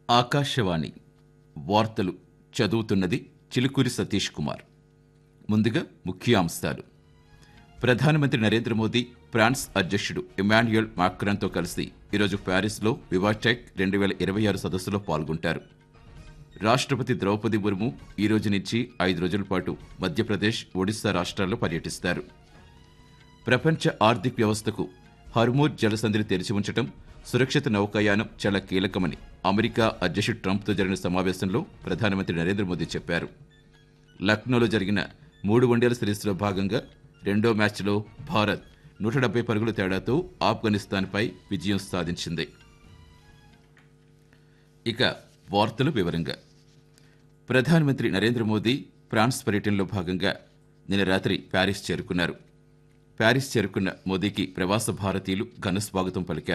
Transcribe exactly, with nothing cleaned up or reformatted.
ఆకాశవాణి వార్తలు చదువుతున్నది చిలుకూరి సతీష్ కుమార్. ముందుగా ముఖ్యాంశాలు. ప్రధానమంత్రి నరేంద్ర మోదీ ఫ్రాన్స్ అధ్యక్షుడు ఇమాన్యుయల్ మాక్రాన్తో కలిసి ఈరోజు ప్యారిస్లో వివాటెక్ రెండు వేల ఇరవై ఆరు సదస్సులో పాల్గొంటారు. రాష్ట్రపతి ద్రౌపది ముర్ము ఈ రోజు నుంచి ఐదు రోజుల పాటు మధ్యప్రదేశ్, ఒడిశా రాష్ట్రాల్లో పర్యటిస్తారు. ప్రపంచ ఆర్థిక వ్యవస్థకు హర్మూజ్ జలసంధిని తెరిచి ఉంచడం, సురక్షిత నౌకాయానం చాలా కీలకమని అమెరికా అధ్యక్షుడు ట్రంప్తో జరిగిన సమావేశంలో ప్రధానమంత్రి నరేంద్ర మోదీ చెప్పారు. లక్నోలో జరిగిన మూడు వన్డేల సిరీస్లో భాగంగా రెండో మ్యాచ్లో భారత్ నూట డెబ్బై పరుగుల తేడాతో ఆఫ్ఘనిస్తాన్పై విజయం సాధించింది. ఇక వార్తలు వివరంగా. ప్రధానమంత్రి నరేంద్ర మోదీ ఫ్రాన్స్ పర్యటనలో భాగంగా నిన్న రాత్రి ప్యారిస్ చేరుకున్నారు. ప్యారిస్ చేరుకున్న మోదీకి ప్రవాస భారతీయులు ఘన స్వాగతం పలికారు.